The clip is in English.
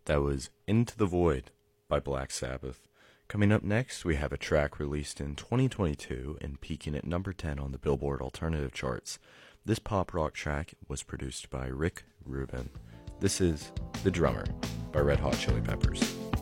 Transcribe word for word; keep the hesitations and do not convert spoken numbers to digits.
That was Into the Void by Black Sabbath. Coming up next, we have a track released in twenty twenty-two and peaking at number ten on the Billboard Alternative charts. This pop rock track was produced by Rick Rubin. This is The Drummer by Red Hot Chili Peppers.